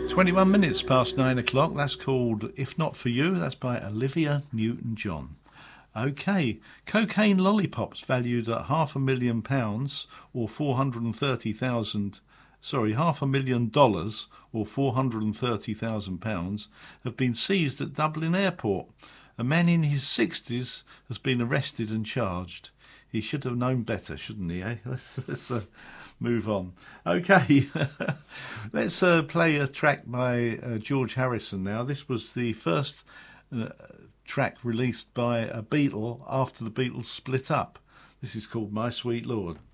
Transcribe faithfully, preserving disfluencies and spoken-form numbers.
twenty-one minutes past nine o'clock. That's called If Not For You. That's by Olivia Newton-John. Okay, cocaine lollipops valued at half a million pounds or four hundred and thirty thousand. Sorry, half a million dollars or four hundred and thirty thousand pounds have been seized at Dublin Airport. A man in his sixties has been arrested and charged. He should have known better, shouldn't he? Eh? Let's, let's uh, move on. Okay, let's uh, play a track by uh, George Harrison now. This was the first uh, track released by a Beatle after the Beatles split up. This is called My Sweet Lord.